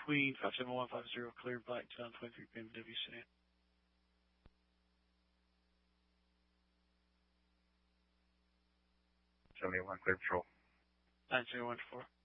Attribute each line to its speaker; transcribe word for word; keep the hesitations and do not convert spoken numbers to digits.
Speaker 1: between five seven one five zero clear Black two thousand twenty-three B M W sedan.
Speaker 2: seventy-one clear patrol.
Speaker 1: nine zero one four.